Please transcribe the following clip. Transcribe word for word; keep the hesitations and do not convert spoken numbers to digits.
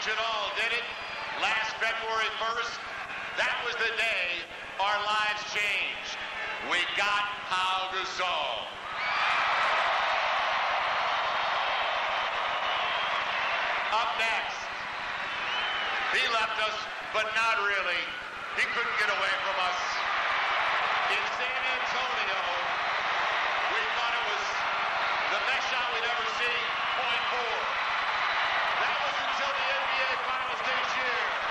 Montreal did it last February first. That was the day our lives changed. We got Pau Gasol. Up next, he left us, but not really. He couldn't get away from us. In San Antonio, we thought it was the best shot we'd ever seen, point four. That was until the N B A Finals this year.